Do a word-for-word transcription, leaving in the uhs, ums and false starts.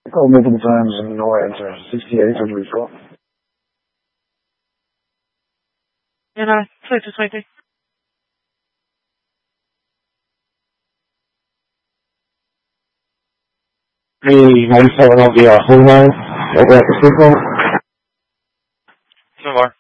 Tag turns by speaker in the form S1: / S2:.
S1: I called multiple times and no answer. sixty-eight on recall.
S2: And I said the same thing.
S1: The ninety-seven of the uh, whole line over at the signal.
S2: Similar.